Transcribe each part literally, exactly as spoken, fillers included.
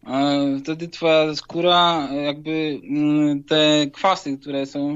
wtedy twoja skóra jakby te kwasy, które są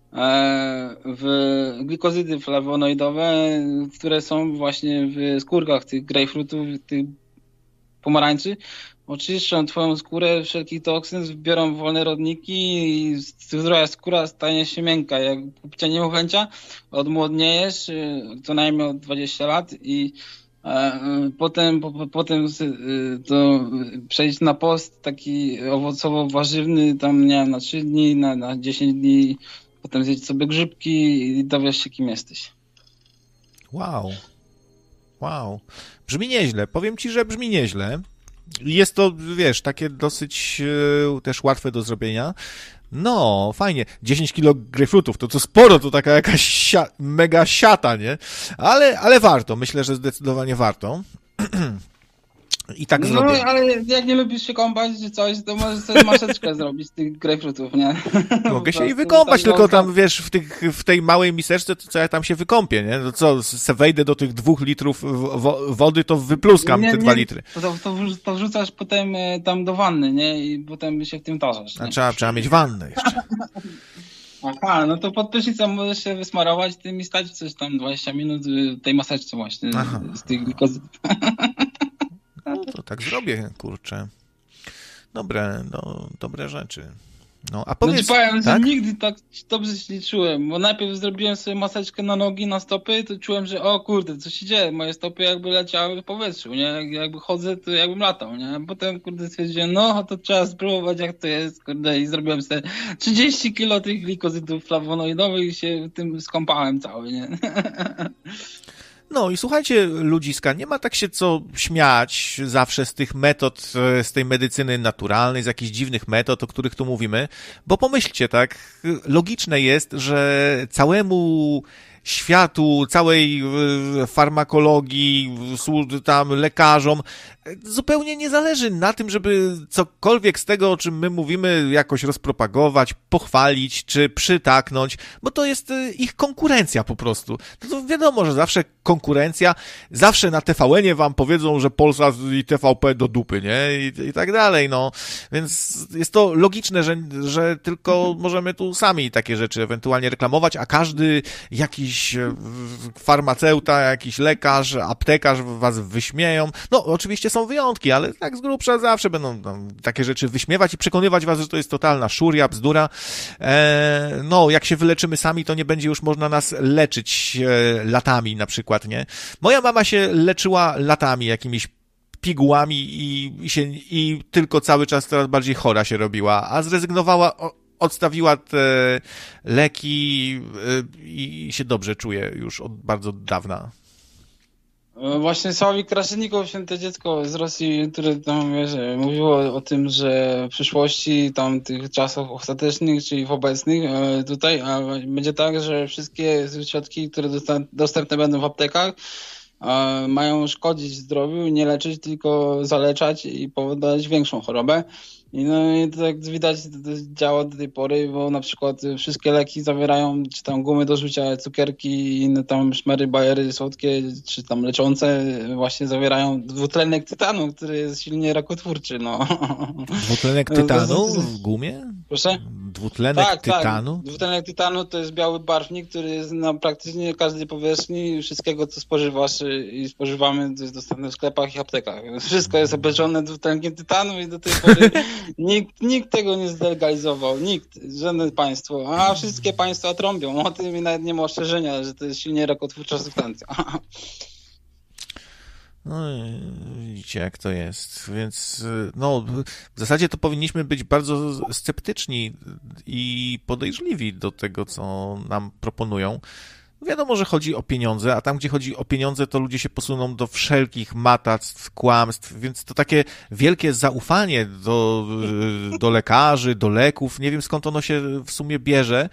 w glikozydy flawonoidowe, które są właśnie w skórkach tych grejpfrutów, tych pomarańczy, oczyszczą twoją skórę wszelkich toksyn, biorą wolne rodniki i twoja skóra stanie się miękka. Jak kupcia nieuchęcia, odmłodniejesz co najmniej o dwadzieścia lat i e, potem, po, potem to przejść na post taki owocowo-warzywny, tam nie wiem, na trzy dni, na, na dziesięć dni, potem zjeść sobie grzybki i dowiesz się, kim jesteś. Wow. Wow. Brzmi nieźle. Powiem ci, że brzmi nieźle. Jest to, wiesz, takie dosyć e, też łatwe do zrobienia. No, fajnie. dziesięć kilo grejpfrutów, to co sporo, to taka jakaś sia- mega siata, nie? Ale, ale warto. Myślę, że zdecydowanie warto. I tak no, zrobię. No, ale jak nie lubisz się kąpać czy coś, to możesz sobie maseczkę zrobić z tych grejpfrutów, nie? Mogę się i wykąpać, tylko tam, wiesz, w, tych, w tej małej miseczce, to co ja tam się wykąpię, nie? No co, se wejdę do tych dwóch litrów wo- wody, to wypluskam nie, te nie, dwa litry. To, to, to wrzucasz potem tam do wanny, nie? I potem się w tym tarzasz. A trzeba, trzeba mieć wannę jeszcze. Aha, no to pod prysznicem możesz się wysmarować tym i stać coś tam dwadzieścia minut w tej maseczce właśnie. Aha. Z tych glikozyt. No to tak zrobię, kurczę. Dobre, no, dobre rzeczy. No, a powiedz... No ci powiem, tak? że nigdy tak dobrze się nie czułem, bo najpierw zrobiłem sobie maseczkę na nogi, na stopy, to czułem, że o kurde, co się dzieje, moje stopy jakby leciały w powietrzu, nie? Jakby chodzę, to jakbym latał, nie? Potem, kurde, stwierdziłem, no to trzeba spróbować, jak to jest, kurde, i zrobiłem sobie trzydzieści kilo tych glikozydów flawonoidowych i się tym skąpałem cały, nie? No i słuchajcie, ludziska, nie ma tak się co śmiać zawsze z tych metod, z tej medycyny naturalnej, z jakichś dziwnych metod, o których tu mówimy, bo pomyślcie, tak, logiczne jest, że całemu światu, całej farmakologii, tam lekarzom, zupełnie nie zależy na tym, żeby cokolwiek z tego, o czym my mówimy, jakoś rozpropagować, pochwalić, czy przytaknąć, bo to jest ich konkurencja po prostu. No to wiadomo, że zawsze konkurencja, zawsze na T V N-ie wam powiedzą, że Polsat i T V P do dupy, nie? I, i tak dalej, no. Więc jest to logiczne, że, że tylko możemy tu sami takie rzeczy ewentualnie reklamować, a każdy jakiś farmaceuta, jakiś lekarz, aptekarz was wyśmieją. No, oczywiście są wyjątki, ale tak z grubsza zawsze będą no, takie rzeczy wyśmiewać i przekonywać was, że to jest totalna szuria, bzdura. E, no, jak się wyleczymy sami, to nie będzie już można nas leczyć e, latami na przykład, nie? Moja mama się leczyła latami jakimiś pigułami i, i, się, i tylko cały czas coraz bardziej chora się robiła, a zrezygnowała, o, odstawiła te leki e, i się dobrze czuje już od bardzo dawna. Właśnie Sławik Kraszenikow, święte dziecko z Rosji, które tam, wiesz, mówiło o tym, że w przyszłości tam tych czasów ostatecznych, czyli w obecnych tutaj, a będzie tak, że wszystkie środki, które dostępne będą w aptekach, mają szkodzić zdrowiu, nie leczyć, tylko zaleczać i powodować większą chorobę. I no i to tak widać, to działa do tej pory, bo na przykład wszystkie leki zawierają, czy tam gumy do rzucia, cukierki i inne tam szmery, bajery słodkie, czy tam leczące, właśnie zawierają dwutlenek tytanu, który jest silnie rakotwórczy, no. Dwutlenek tytanu w gumie? Proszę? Dwutlenek tak, tytanu? Tak. Dwutlenek tytanu to jest biały barwnik, który jest na praktycznie każdej powierzchni wszystkiego, co spożywasz i spożywamy, to jest dostępne w sklepach i aptekach. Wszystko jest obleczone dwutlenkiem tytanu i do tej pory nikt, nikt tego nie zlegalizował. Nikt, żadne państwo. A wszystkie państwa trąbią o tym i nawet nie ma ostrzeżenia, że to jest silnie rakotwórcza substancja. No widzicie, jak to jest. Więc no, w zasadzie to powinniśmy być bardzo sceptyczni i podejrzliwi do tego, co nam proponują. Wiadomo, że chodzi o pieniądze, a tam, gdzie chodzi o pieniądze, to ludzie się posuną do wszelkich matactw, kłamstw, więc to takie wielkie zaufanie do, do lekarzy, do leków, nie wiem skąd ono się w sumie bierze.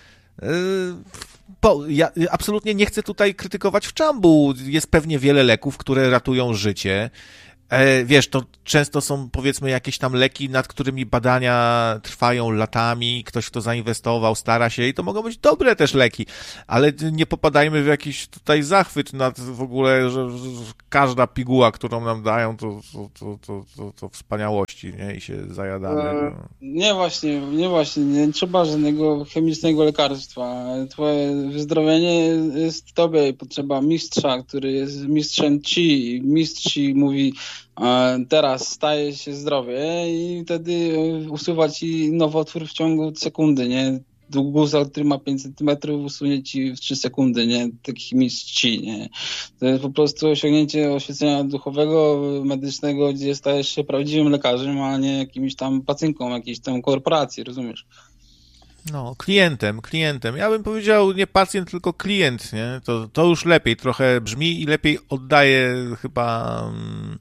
Bo ja absolutnie nie chcę tutaj krytykować w czambu. Jest pewnie wiele leków, które ratują życie, E, wiesz, to często są, powiedzmy, jakieś tam leki, nad którymi badania trwają latami, ktoś w to zainwestował, stara się i to mogą być dobre też leki, ale nie popadajmy w jakiś tutaj zachwyt nad w ogóle, że, że każda piguła, którą nam dają, to, to, to, to, to, to wspaniałości, nie? I się zajadamy. E, nie właśnie, nie właśnie, nie trzeba żadnego chemicznego lekarstwa. Twoje wyzdrowienie jest tobie, potrzeba mistrza, który jest mistrzem ci. Mistrz ci mówi, teraz staje się zdrowie i wtedy usuwa ci nowotwór w ciągu sekundy, nie? Guza, który ma pięć centymetrów, usunie ci w trzy sekundy, nie? Takich mistrz ci, nie? To jest po prostu osiągnięcie oświecenia duchowego, medycznego, gdzie stajesz się prawdziwym lekarzem, a nie jakimś tam pacynką jakiejś tam korporacji, rozumiesz? No, klientem, klientem. Ja bym powiedział nie pacjent, tylko klient, nie? To, to już lepiej trochę brzmi i lepiej oddaje chyba um,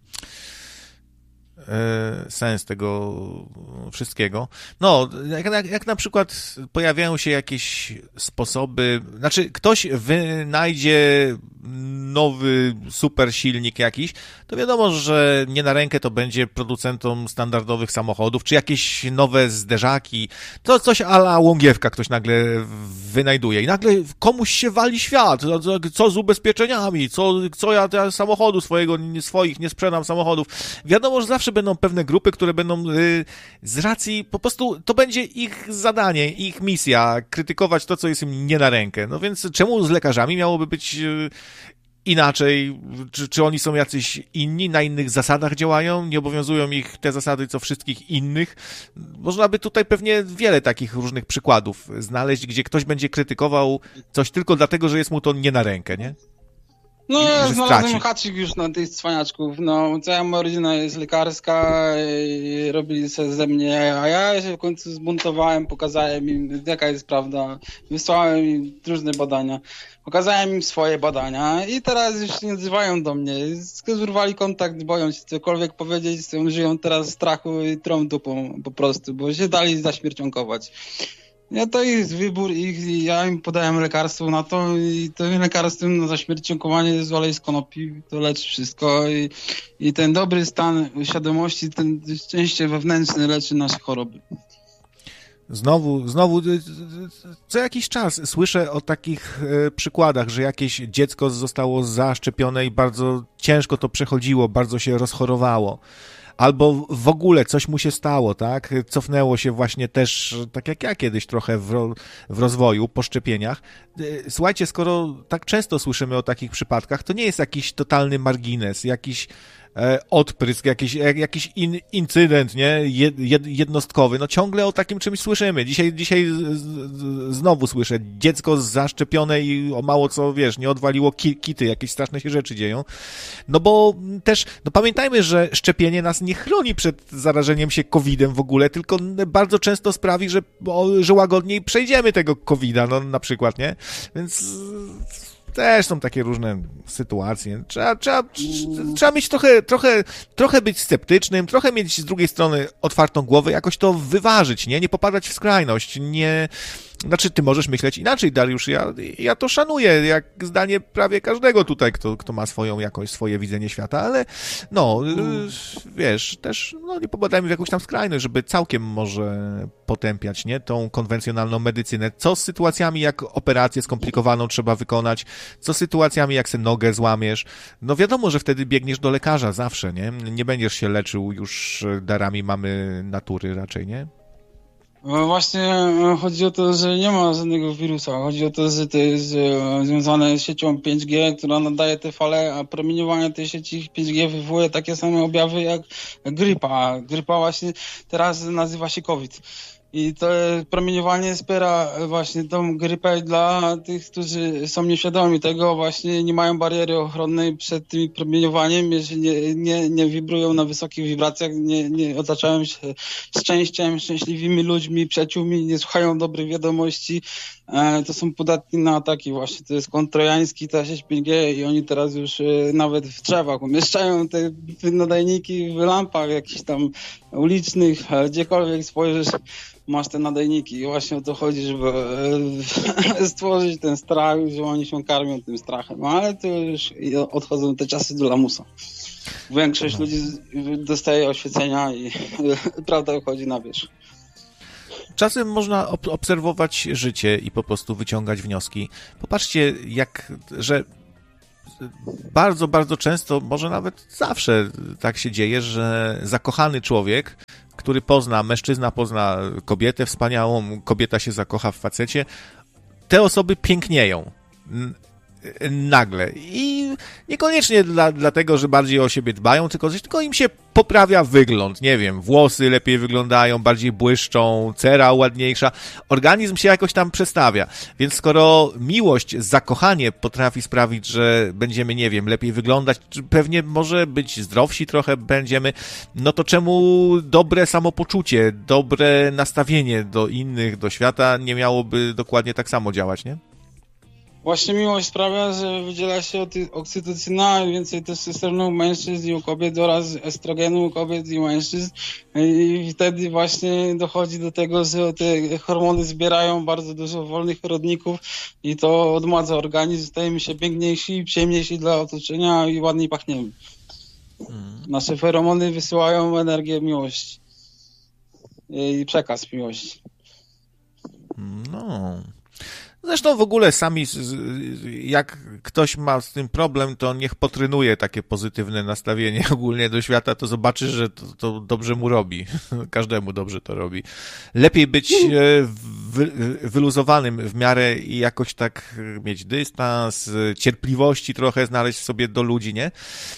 e, sens tego wszystkiego. No, jak, jak, jak na przykład pojawiają się jakieś sposoby, znaczy ktoś wynajdzie nowy super silnik jakiś, to wiadomo, że nie na rękę to będzie producentom standardowych samochodów, czy jakieś nowe zderzaki, to coś a la Łągiewka ktoś nagle wynajduje i nagle komuś się wali świat, co z ubezpieczeniami, co, co ja, ja samochodu swojego, swoich nie sprzedam samochodów. Wiadomo, że zawsze będą pewne grupy, które będą yy, z racji, po prostu to będzie ich zadanie, ich misja, krytykować to, co jest im nie na rękę. No więc czemu z lekarzami miałoby być yy, inaczej, czy, czy oni są jacyś inni, na innych zasadach działają, nie obowiązują ich te zasady, co wszystkich innych. Można by tutaj pewnie wiele takich różnych przykładów znaleźć, gdzie ktoś będzie krytykował coś tylko dlatego, że jest mu to nie na rękę, nie? No ja znalazłem haczyk już na tych cwaniaczków, no cała moja rodzina jest lekarska i robili sobie ze mnie, a ja się w końcu zbuntowałem, pokazałem im jaka jest prawda, wysłałem im różne badania, pokazałem im swoje badania i teraz już nie odzywają do mnie, zrywali kontakt, boją się cokolwiek powiedzieć, żyją teraz w strachu i trą dupą po prostu, bo się dali zaśmiercionkować. Ja to jest wybór ich, ja im podałem lekarstwo na to i tym lekarstwem na zaśmiercionkowanie jest olej z konopi, to leczy wszystko i, i ten dobry stan świadomości, ten szczęście wewnętrzne leczy nasze choroby. Znowu, znowu, co jakiś czas słyszę o takich e, przykładach, że jakieś dziecko zostało zaszczepione i bardzo ciężko to przechodziło, bardzo się rozchorowało. Albo w ogóle coś mu się stało, tak? Cofnęło się właśnie też, tak jak ja kiedyś trochę w, ro, w rozwoju, po szczepieniach. Słuchajcie, skoro tak często słyszymy o takich przypadkach, to nie jest jakiś totalny margines, jakiś e, odprysk, jakiś, jak, jakiś in, incydent, nie? Jed, jed, jednostkowy. No ciągle o takim czymś słyszymy. Dzisiaj, dzisiaj z, z, znowu słyszę, dziecko zaszczepione i o mało co, wiesz, nie odwaliło ki, kity, jakieś straszne się rzeczy dzieją. No bo też, no pamiętajmy, że szczepienie nas nie chroni przed zarażeniem się kowidem w ogóle, tylko bardzo często sprawi, że, że łagodniej przejdziemy tego kowida, no na przykład, nie? Więc też są takie różne sytuacje. Trzeba, trzeba, trzeba mieć trochę, trochę, trochę być sceptycznym, trochę mieć z drugiej strony otwartą głowę, jakoś to wyważyć, nie? Nie popadać w skrajność, nie... Znaczy, ty możesz myśleć inaczej, Dariusz, ja, ja to szanuję, jak zdanie prawie każdego tutaj, kto, kto ma swoją jakoś, swoje widzenie świata, ale no, mm. wiesz, też no, nie popadajmy w jakąś tam skrajność, żeby całkiem może potępiać, nie, tą konwencjonalną medycynę. Co z sytuacjami, jak operację skomplikowaną trzeba wykonać, co z sytuacjami, jak se nogę złamiesz, no wiadomo, że wtedy biegniesz do lekarza zawsze, nie, nie będziesz się leczył już darami mamy natury raczej, nie? Właśnie chodzi o to, że nie ma żadnego wirusa. Chodzi o to, że to jest związane z siecią pięć G, która nadaje te fale, a promieniowanie tej sieci pięć G wywołuje takie same objawy jak grypa. Grypa właśnie teraz nazywa się COVID. I to promieniowanie wspiera właśnie tą grypę dla tych, którzy są nieświadomi tego, właśnie nie mają bariery ochronnej przed tym promieniowaniem, jeżeli nie, nie, nie wibrują na wysokich wibracjach, nie, nie otaczają się szczęściem, szczęśliwymi ludźmi, przyjaciółmi, nie słuchają dobrych wiadomości. E, to są podatni na ataki właśnie. To jest kąt trojański, ta sieć pięć G i oni teraz już e, nawet w drzewach umieszczają te nadajniki w lampach jakichś tam ulicznych, gdziekolwiek spojrzysz. masz te nadajniki i właśnie o to chodzi, żeby stworzyć ten strach, że oni się karmią tym strachem, no, ale to już odchodzą te czasy do lamusa. Większość ludzi dostaje oświecenia i prawda wychodzi na wierzch. Czasem można ob- obserwować życie i po prostu wyciągać wnioski. Popatrzcie, jak, że bardzo, bardzo często, może nawet zawsze tak się dzieje, że zakochany człowiek, który pozna, mężczyzna pozna kobietę wspaniałą, kobieta się zakocha w facecie, te osoby pięknieją. Nagle. I niekoniecznie dla, dlatego, że bardziej o siebie dbają, tylko, tylko im się poprawia wygląd. Nie wiem, włosy lepiej wyglądają, bardziej błyszczą, cera ładniejsza. Organizm się jakoś tam przestawia. Więc skoro miłość, zakochanie potrafi sprawić, że będziemy, nie wiem, lepiej wyglądać, pewnie może być zdrowsi trochę będziemy, no to czemu dobre samopoczucie, dobre nastawienie do innych, do świata nie miałoby dokładnie tak samo działać, nie? Właśnie miłość sprawia, że wydziela się oksytocyna, więcej testosteronu u mężczyzn i u kobiet oraz estrogenu u kobiet i mężczyzn. I wtedy właśnie dochodzi do tego, że te hormony zbierają bardzo dużo wolnych rodników i to odmadza organizm, stajemy się piękniejsi, przyjemniejsi dla otoczenia i ładniej pachniemy. Nasze feromony wysyłają energię miłości i przekaz miłości. No... Zresztą w ogóle sami, jak ktoś ma z tym problem, to niech potrynuje takie pozytywne nastawienie ogólnie do świata, to zobaczy, że to, to dobrze mu robi. Każdemu dobrze to robi. Lepiej być wy, wyluzowanym w miarę i jakoś tak mieć dystans, cierpliwości trochę znaleźć w sobie do ludzi, nie?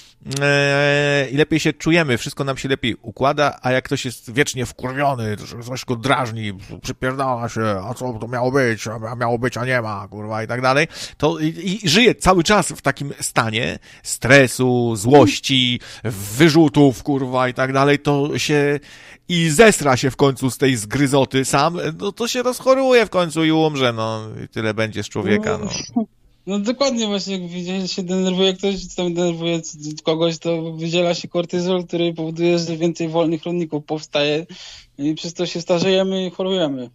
I lepiej się czujemy, wszystko nam się lepiej układa, a jak ktoś jest wiecznie wkurwiony, coś go drażni, przypierdala się, a co to miało być, a miało być, a nie ma, kurwa, i tak dalej, to i, i żyje cały czas w takim stanie stresu, złości, wyrzutów, kurwa, i tak dalej, to się i zesra się w końcu z tej zgryzoty sam, no to się rozchoruje w końcu i umrze, no i tyle będzie z człowieka, no. No dokładnie, właśnie jak widzicie, się denerwuje ktoś, czy tam denerwuje kogoś, to wydziela się kortyzol, który powoduje, że więcej wolnych rodników powstaje i przez to się starzejemy i chorujemy.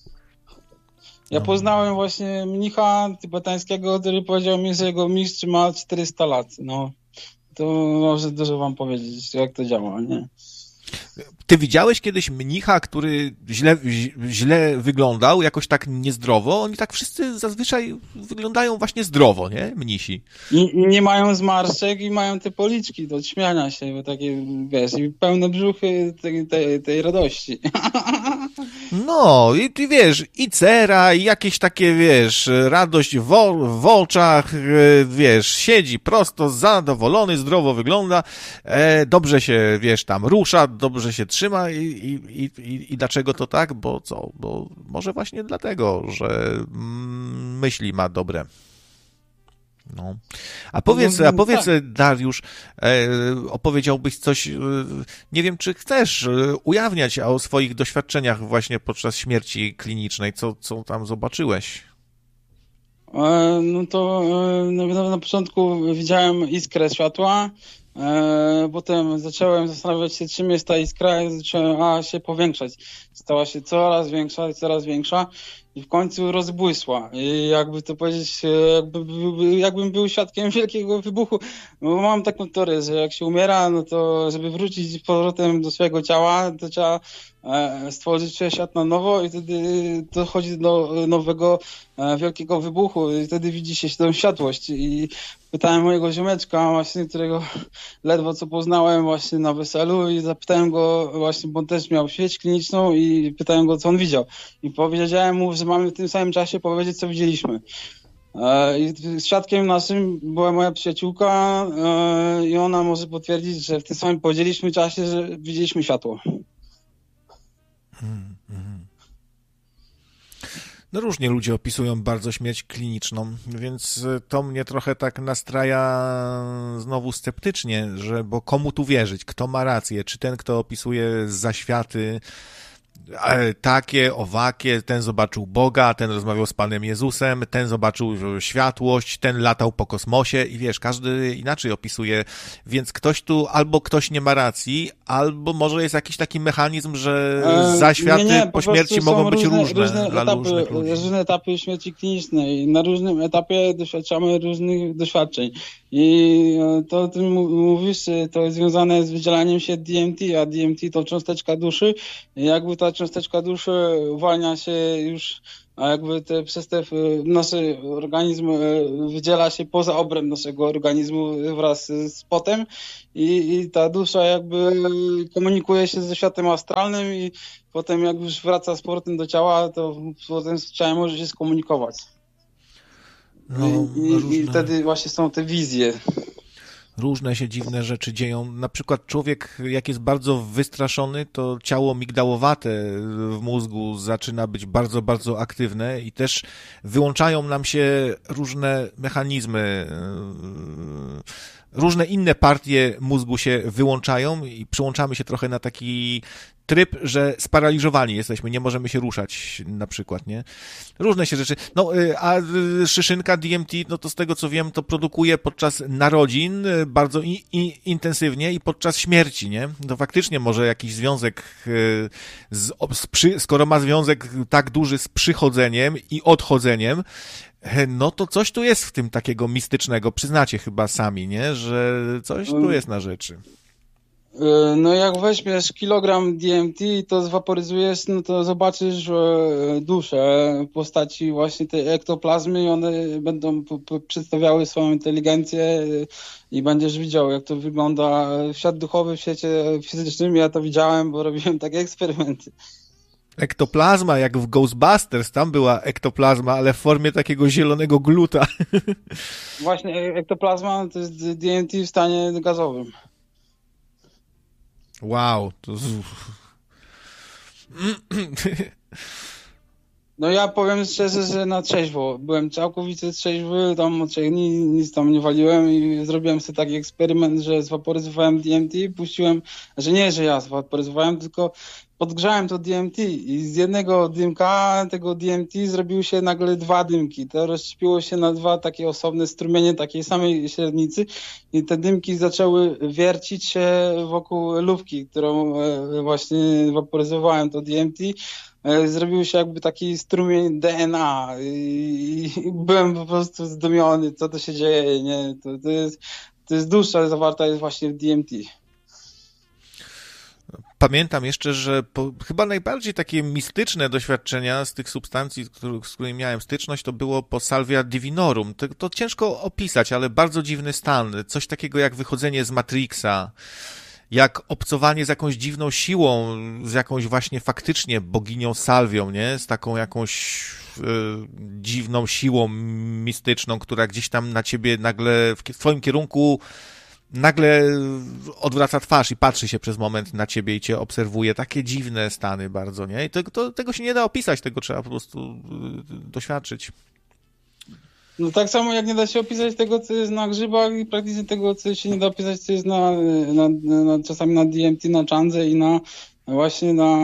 Ja poznałem właśnie mnicha tybetańskiego, który powiedział mi, że jego mistrz ma czterysta lat. No, to może dużo wam powiedzieć, jak to działa, nie? Ty widziałeś kiedyś mnicha, który źle, źle wyglądał, jakoś tak niezdrowo? Oni tak wszyscy zazwyczaj wyglądają właśnie zdrowo, nie? Mnisi. I, i nie mają zmarszczek i mają te policzki do śmiania się, bo takie, wiesz, i pełne brzuchy tej, tej, tej radości. No, i ty wiesz, i cera, i jakieś takie, wiesz, radość w, w oczach, wiesz, siedzi prosto, zadowolony, zdrowo wygląda, e, dobrze się, wiesz, tam rusza, dobrze się trzyma i, i, i, i dlaczego to tak? Bo co? Bo może właśnie dlatego, że mm, myśli ma dobre. No. A powiedz, a powiedz, Dariusz, e, opowiedziałbyś coś, e, nie wiem, czy chcesz e, ujawniać o swoich doświadczeniach właśnie podczas śmierci klinicznej, co, co tam zobaczyłeś? E, no to e, na, na początku widziałem iskrę światła, e, potem zacząłem zastanawiać się, czym jest ta iskra i zaczęła się powiększać. Stała się coraz większa i coraz większa. I w końcu rozbłysła. I jakby to powiedzieć, jakby, jakbym był świadkiem wielkiego wybuchu. Bo mam taką teorię, że jak się umiera, no to żeby wrócić z powrotem do swojego ciała, to trzeba stworzyć świat na nowo i wtedy dochodzi do nowego wielkiego wybuchu i wtedy widzi się tą światłość. I pytałem mojego ziomeczka właśnie, którego ledwo co poznałem właśnie na weselu i zapytałem go właśnie, bo on też miał sieć kliniczną i pytałem go, co on widział. I powiedziałem mu, że mamy w tym samym czasie powiedzieć, co widzieliśmy. I świadkiem naszym była moja przyjaciółka i ona może potwierdzić, że w tym samym powiedzieliśmy czasie, że widzieliśmy światło. Hmm, hmm. No różnie ludzie opisują bardzo śmierć kliniczną, więc to mnie trochę tak nastraja znowu sceptycznie, że bo komu tu wierzyć, kto ma rację, czy ten, kto opisuje zaświaty, takie, owakie, ten zobaczył Boga, ten rozmawiał z Panem Jezusem, ten zobaczył światłość, ten latał po kosmosie i wiesz, każdy inaczej opisuje, więc ktoś tu, albo ktoś nie ma racji, albo może jest jakiś taki mechanizm, że zaświaty nie, nie, po, po śmierci mogą być różne, różne, różne dla etapy, różnych ludzi. Różne etapy śmierci klinicznej. Na różnym etapie doświadczamy różnych doświadczeń. I to o tym mówisz, to jest związane z wydzielaniem się D M T, a D M T to cząsteczka duszy. Jakby ta cząsteczka duszy uwalnia się już, a jakby te, przez te nasz organizm wydziela się poza obręb naszego organizmu wraz z potem i, i ta dusza jakby komunikuje się ze światem astralnym i potem jak już wraca z powrotem do ciała, to potem z ciałem może się skomunikować. No, I, i, I wtedy właśnie są te wizje. Różne się dziwne rzeczy dzieją. Na przykład człowiek, jak jest bardzo wystraszony, to ciało migdałowate w mózgu zaczyna być bardzo, bardzo aktywne i też wyłączają nam się różne mechanizmy, różne inne partie mózgu się wyłączają i przyłączamy się trochę na taki tryb, że sparaliżowani jesteśmy, nie możemy się ruszać na przykład, nie? Różne się rzeczy. No, a szyszynka D M T, no to z tego co wiem, to produkuje podczas narodzin bardzo i, i, intensywnie i podczas śmierci, nie? To faktycznie może jakiś związek z, z przy, skoro ma związek tak duży z przychodzeniem i odchodzeniem, no to coś tu jest w tym takiego mistycznego, przyznacie chyba sami, nie? Że coś tu jest na rzeczy. No jak weźmiesz kilogram D M T i to zwaporyzujesz, no to zobaczysz duszę w postaci właśnie tej ektoplazmy i one będą przedstawiały swoją inteligencję i będziesz widział, jak to wygląda świat duchowy w świecie fizycznym. Ja to widziałem, bo robiłem takie eksperymenty. Ektoplazma, jak w Ghostbusters, tam była ektoplazma, ale w formie takiego zielonego gluta. Właśnie ektoplazma to jest D M T w stanie gazowym. Wow, to... No ja powiem szczerze, że na trzeźwo. Byłem całkowicie trzeźwy, tam od trzech dni nic tam nie waliłem i zrobiłem sobie taki eksperyment, że zwaporyzowałem D M T, puściłem, że nie, że ja zwaporyzowałem, tylko podgrzałem to D M T i z jednego dymka tego D M T zrobiły się nagle dwa dymki. To rozszczepiło się na dwa takie osobne strumienie takiej samej średnicy i te dymki zaczęły wiercić się wokół lufki, którą właśnie waporyzowałem to D M T. Zrobił się jakby taki strumień D N A i, i byłem po prostu zdumiony, co to się dzieje, nie? To, to jest, to jest dusza zawarta jest właśnie w D M T. Pamiętam jeszcze, że po, chyba najbardziej takie mistyczne doświadczenia z tych substancji, który, z którymi miałem styczność, to było po Salvia Divinorum. To, to ciężko opisać, ale bardzo dziwny stan. Coś takiego jak wychodzenie z Matrixa, jak obcowanie z jakąś dziwną siłą, z jakąś właśnie faktycznie boginią Salvią, nie? Z taką jakąś y, dziwną siłą mistyczną, która gdzieś tam na ciebie nagle, w, w twoim kierunku nagle odwraca twarz i patrzy się przez moment na ciebie i cię obserwuje. Takie dziwne stany bardzo, nie? I to, to, tego się nie da opisać, tego trzeba po prostu doświadczyć. No tak samo jak nie da się opisać tego, co jest na grzybach i praktycznie tego, co się nie da opisać, co jest na, na, na czasami na D M T, na Chandze i na właśnie na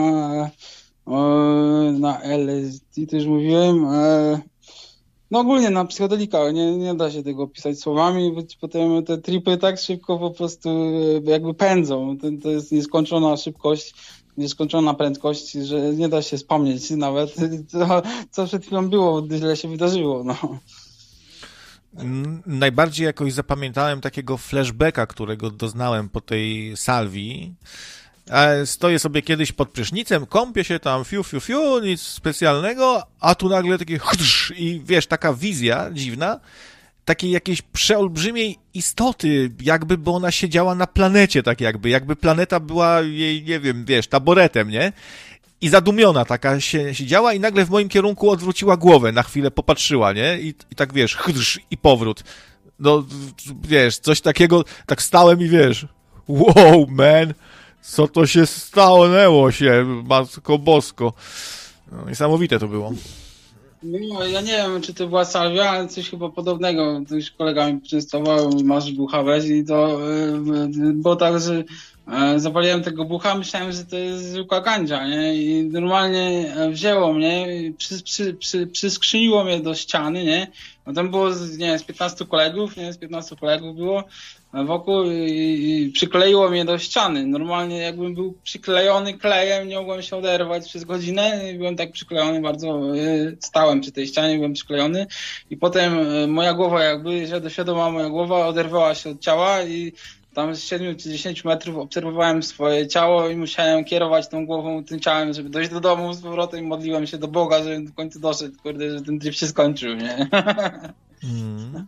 na L S D też mówiłem. No ogólnie na psychodelika, nie, nie da się tego opisać słowami, bo potem te tripy tak szybko po prostu jakby pędzą. To, to jest nieskończona szybkość, nieskończona prędkość, że nie da się wspomnieć nawet, co, co przed chwilą było, gdy źle się wydarzyło. No. Najbardziej jakoś zapamiętałem takiego flashbacka, którego doznałem po tej salwii. Stoję sobie kiedyś pod prysznicem, kąpię się tam, fiu, fiu, fiu, nic specjalnego, a tu nagle takie chrz, i wiesz, taka wizja dziwna, takiej jakiejś przeolbrzymiej istoty, jakby, bo ona siedziała na planecie, tak jakby, jakby planeta była jej, nie wiem, wiesz, taboretem, nie? I zadumiona taka się siedziała i nagle w moim kierunku odwróciła głowę, na chwilę popatrzyła, nie? I, i tak, wiesz, chrz, i powrót. No, wiesz, coś takiego, tak stałem i wiesz, wow, man, co to się stanęło się, matko bosko. No, niesamowite to było. No, ja nie wiem, czy to była salwia, ale coś chyba podobnego. Ktoś kolega mi częstował, masz bucha weź i to yy, było tak, że yy, zapaliłem tego bucha, myślałem, że to jest zwykła gandzia, nie? I normalnie wzięło mnie, przy, przy, przy, przyskrzyniło mnie do ściany, nie? No tam było, z, nie wiem, z piętnastu kolegów, nie? Z piętnastu kolegów było wokół i, i przykleiło mnie do ściany. Normalnie jakbym był przyklejony klejem, nie mogłem się oderwać przez godzinę. Byłem tak przyklejony bardzo, y, stałem przy tej ścianie, byłem przyklejony i potem y, moja głowa jakby, że doświadoma moja głowa oderwała się od ciała i tam z siedmiu czy dziesięciu metrów obserwowałem swoje ciało i musiałem kierować tą głową, tym ciałem, żeby dojść do domu z powrotem i modliłem się do Boga, żebym w końcu doszedł, kurde, że ten tryb się skończył, nie? Mm.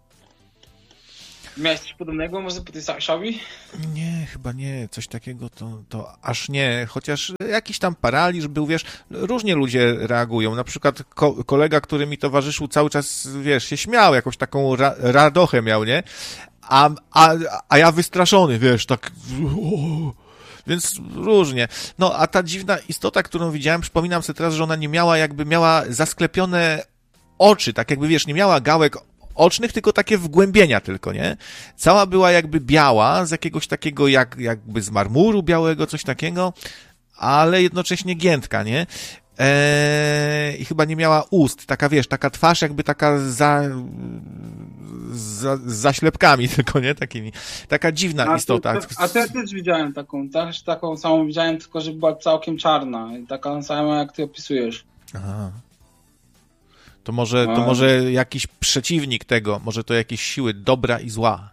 Miałeś coś podobnego może po tej Szawi? Nie, chyba nie. Coś takiego to, to aż nie. Chociaż jakiś tam paraliż był, wiesz, różnie ludzie reagują. Na przykład ko- kolega, który mi towarzyszył cały czas, wiesz, się śmiał, jakąś taką ra- radochę miał, nie? A, a, a ja wystraszony, wiesz, tak... Więc różnie. No, a ta dziwna istota, którą widziałem, przypominam sobie teraz, że ona nie miała, jakby miała zasklepione oczy, tak jakby, wiesz, nie miała gałek ocznych, tylko takie wgłębienia tylko, nie? Cała była jakby biała, z jakiegoś takiego jak, jakby z marmuru białego, coś takiego, ale jednocześnie giętka, nie? Eee, I chyba nie miała ust, taka, wiesz, taka twarz jakby taka za, za, za ślepkami tylko, nie? Takimi. Taka dziwna a istota. To, to, a to ja też widziałem taką, też taką samą widziałem, tylko że była całkiem czarna, taka sama jak ty opisujesz. Aha. To może, to może jakiś przeciwnik tego, może to jakieś siły dobra i zła.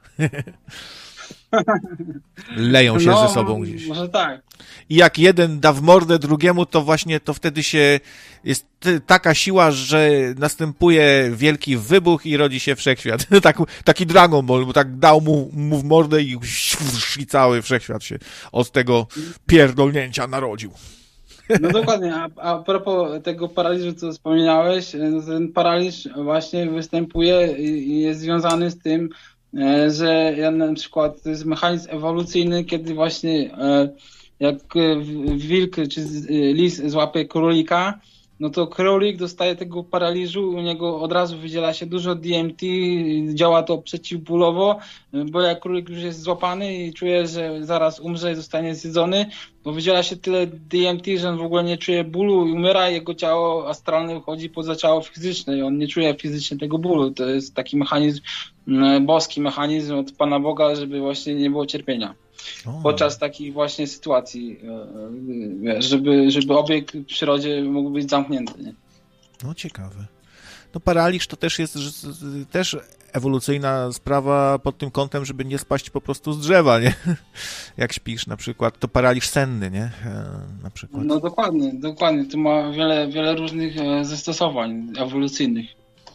Leją się no, ze sobą gdzieś. Może tak. I jak jeden da w mordę drugiemu, to właśnie to wtedy się jest taka siła, że następuje wielki wybuch i rodzi się wszechświat. Tak, taki Dragon Ball, bo tak dał mu, mu w mordę i, i cały wszechświat się od tego pierdolnięcia narodził. No dokładnie, a, a propos tego paraliżu, co wspomniałeś, ten paraliż właśnie występuje i jest związany z tym, że ja na przykład to jest mechanizm ewolucyjny, kiedy właśnie jak wilk czy lis złapie królika, no to królik dostaje tego paraliżu, u niego od razu wydziela się dużo D M T, działa to przeciwbólowo, bo jak królik już jest złapany i czuje, że zaraz umrze i zostanie zjedzony, bo wydziela się tyle D M T, że on w ogóle nie czuje bólu i umiera, i jego ciało astralne wychodzi poza ciało fizyczne i on nie czuje fizycznie tego bólu. To jest taki mechanizm, boski mechanizm od Pana Boga, żeby właśnie nie było cierpienia. O. Podczas takich właśnie sytuacji, żeby, żeby obieg w przyrodzie mógł być zamknięty. Nie? No ciekawe. No paraliż to też jest też ewolucyjna sprawa pod tym kątem, żeby nie spaść po prostu z drzewa, nie? Jak śpisz na przykład, to paraliż senny, nie? Na przykład. No dokładnie, dokładnie. To ma wiele, wiele różnych zastosowań ewolucyjnych.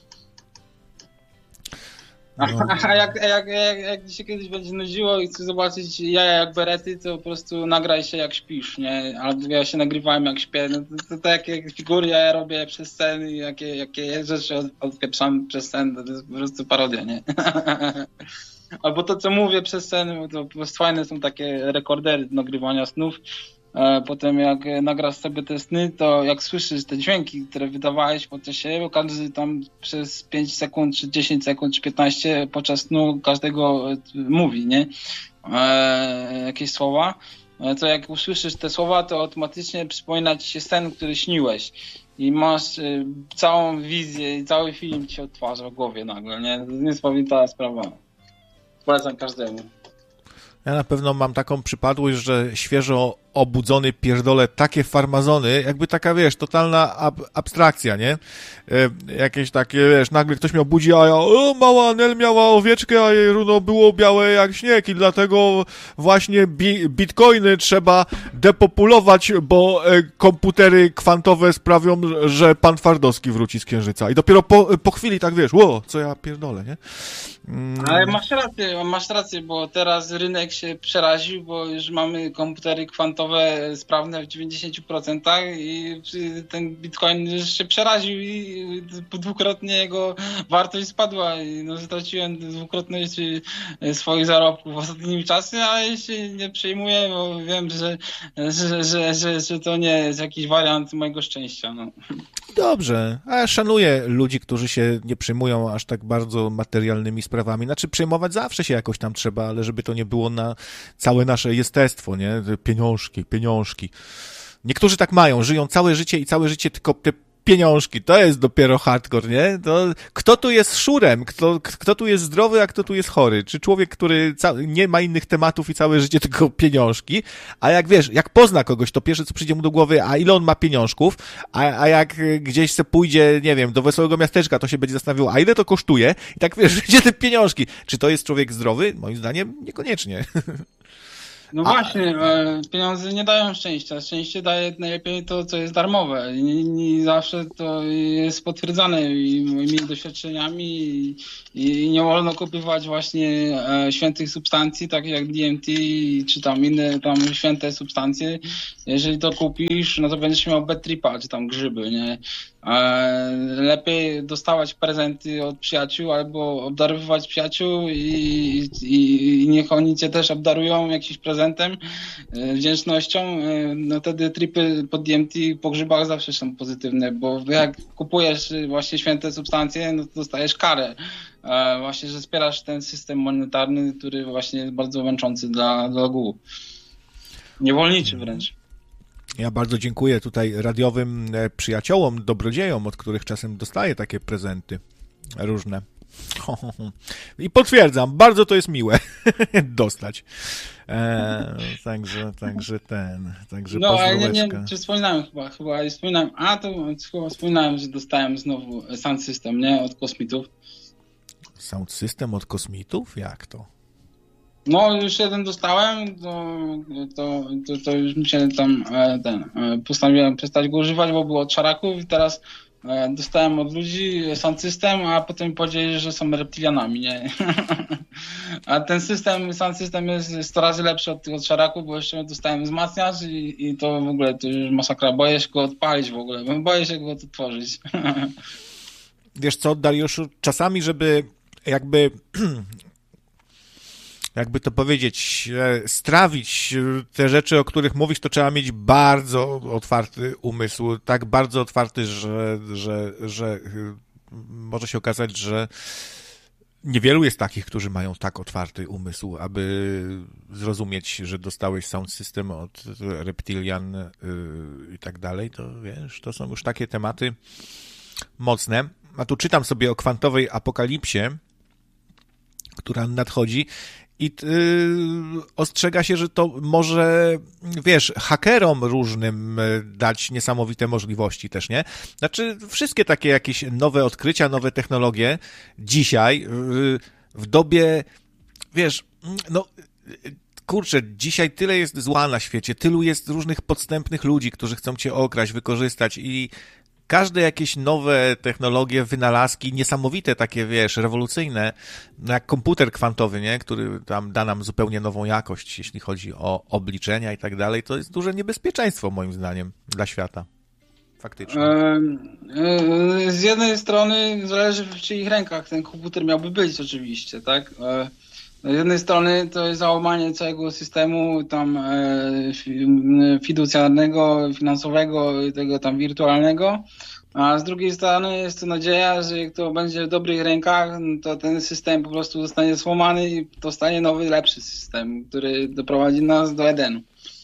No. A jak, jak, jak, jak ci się kiedyś będzie nudziło i chcesz zobaczyć jaja jak berety, to po prostu nagraj się jak śpisz, nie? Albo ja się nagrywałem jak śpię. No to, to, to jakie figury ja robię przez sen i jakie, jakie rzeczy od, odpieprzam przez sen, to, to jest po prostu parodia, nie? Albo to, co mówię przez sen, to po prostu fajne są takie rekordery nagrywania snów. Potem jak nagrasz sobie te sny, to jak słyszysz te dźwięki, które wydawałeś po czasie, bo każdy tam przez pięć sekund, czy dziesięć sekund, czy piętnaście podczas snu każdego mówi, nie? E, jakieś słowa. To jak usłyszysz te słowa, to automatycznie przypomina ci się sen, który śniłeś. I masz y, całą wizję i cały film ci się odtwarza w głowie nagle, nie? To jest niesamowita sprawa. Polecam każdemu. Ja na pewno mam taką przypadłość, że świeżo obudzony pierdolę takie farmazony, jakby taka, wiesz, totalna ab- abstrakcja, nie? E, jakieś takie, wiesz, nagle ktoś mnie obudzi, a ja, o, mała Nel miała owieczkę, a jej runo było białe jak śnieg i dlatego właśnie bi- bitcoiny trzeba depopulować, bo e, komputery kwantowe sprawią, że pan Twardowski wróci z Księżyca. I dopiero po, po chwili tak, wiesz, ło, co ja pierdolę, nie? Mm. Ale masz rację, masz rację, bo teraz rynek się przeraził, bo już mamy komputery kwantowe, walutowe sprawne w dziewięćdziesiąt procent i ten bitcoin się przeraził i dwukrotnie jego wartość spadła i no, straciłem dwukrotność swoich zarobków w ostatnim czasie, ale się nie przejmuję, bo wiem, że, że, że, że, że to nie jest jakiś wariant mojego szczęścia. No. Dobrze, a ja szanuję ludzi, którzy się nie przejmują aż tak bardzo materialnymi sprawami. Znaczy przejmować zawsze się jakoś tam trzeba, ale żeby to nie było na całe nasze jestestwo, nie? Pieniążki, pieniążki. Niektórzy tak mają, żyją całe życie i całe życie tylko te pieniążki. To jest dopiero hardcore, nie? To kto tu jest szurem? Kto, kto tu jest zdrowy, a kto tu jest chory? Czy człowiek, który ca- nie ma innych tematów i całe życie tylko pieniążki? A jak wiesz, jak pozna kogoś, to pierwsze co przyjdzie mu do głowy, a ile on ma pieniążków? A, a jak gdzieś se pójdzie, nie wiem, do wesołego miasteczka, to się będzie zastanawiał, a ile to kosztuje? I tak wiesz, gdzie te pieniążki? Czy to jest człowiek zdrowy? Moim zdaniem niekoniecznie. No A... właśnie, pieniądze nie dają szczęścia. Szczęście daje najlepiej to, co jest darmowe. Nie, nie zawsze to jest potwierdzane i moimi doświadczeniami i, i nie wolno kupować właśnie świętych substancji, takich jak D M T czy tam inne tam święte substancje. Jeżeli to kupisz, no to będziesz miał bad tripa, czy tam grzyby, nie? Lepiej dostawać prezenty od przyjaciół albo obdarowywać przyjaciół i, i, i niech oni cię też obdarują jakimś prezentem, wdzięcznością. No wtedy tripy po D M T po grzybach zawsze są pozytywne, bo jak kupujesz właśnie święte substancje, no to dostajesz karę. Właśnie, że wspierasz ten system monetarny, który właśnie jest bardzo męczący dla, dla ogółu. Niewolniczy wręcz. Ja bardzo dziękuję tutaj radiowym przyjaciołom, dobrodziejom, od których czasem dostaję takie prezenty różne. I potwierdzam, bardzo to jest miłe dostać. E, także, także ten, także no, ale nie, nie, czy wspominałem chyba, chyba wspominałem, a to chyba wspominałem, że dostałem znowu Sound System, nie, od kosmitów. Sound System od kosmitów? Jak to? No, już jeden dostałem, to, to, to, to już mi się tam ten, postanowiłem przestać go używać, bo było od szaraków i teraz dostałem od ludzi sound system, a potem powiedzieli, że są reptilianami, nie? A ten system, sound system jest sto razy lepszy od tych od szaraków, bo jeszcze dostałem wzmacniacz i, i to w ogóle to już masakra. Boję się go odpalić w ogóle, bo boję się go otworzyć. Wiesz co, Dariuszu, czasami, żeby jakby jakby to powiedzieć, strawić te rzeczy, o których mówisz, to trzeba mieć bardzo otwarty umysł, tak bardzo otwarty, że, że, że może się okazać, że niewielu jest takich, którzy mają tak otwarty umysł, aby zrozumieć, że dostałeś sound system od reptilian i tak dalej, to wiesz, to są już takie tematy mocne. A tu czytam sobie o kwantowej apokalipsie, która nadchodzi i yy, ostrzega się, że to może, wiesz, hakerom różnym dać niesamowite możliwości też, nie? Znaczy, wszystkie takie jakieś nowe odkrycia, nowe technologie dzisiaj yy, w dobie, wiesz, no kurczę, dzisiaj tyle jest zła na świecie, tylu jest różnych podstępnych ludzi, którzy chcą cię okraść, wykorzystać i każde jakieś nowe technologie, wynalazki, niesamowite takie, wiesz, rewolucyjne, no jak komputer kwantowy, nie, który tam da nam zupełnie nową jakość, jeśli chodzi o obliczenia i tak dalej, to jest duże niebezpieczeństwo, moim zdaniem, dla świata. Faktycznie. Z jednej strony zależy, w czyich rękach ten komputer miałby być oczywiście, tak? Z jednej strony to jest załamanie całego systemu tam fiducjarnego, finansowego i tego tam wirtualnego, a z drugiej strony jest to nadzieja, że jak to będzie w dobrych rękach, to ten system po prostu zostanie złamany i powstanie nowy, lepszy system, który doprowadzi nas do Edenu.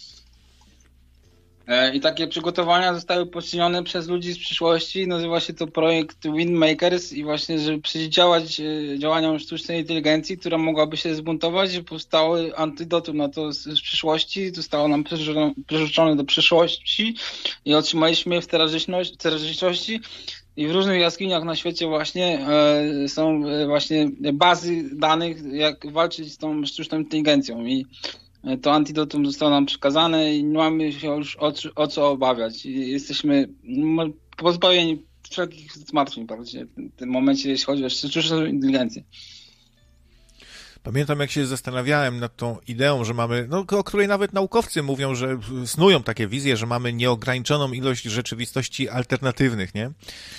I takie przygotowania zostały poczynione przez ludzi z przyszłości. Nazywa się to projekt Windmakers i właśnie, żeby przeciwdziałać działaniom sztucznej inteligencji, która mogłaby się zbuntować, powstały antidotum na to z przyszłości, zostało nam przerzucone do przyszłości i otrzymaliśmy w teraźniejszości. I w różnych jaskiniach na świecie właśnie e, są właśnie bazy danych, jak walczyć z tą sztuczną inteligencją. I to antidotum zostało nam przekazane i nie mamy się już o, o co obawiać. I jesteśmy pozbawieni wszelkich zmartwień w tym momencie, jeśli chodzi o sztuczną inteligencję. Pamiętam, jak się zastanawiałem nad tą ideą, że mamy, no o której nawet naukowcy mówią, że snują takie wizje, że mamy nieograniczoną ilość rzeczywistości alternatywnych, nie?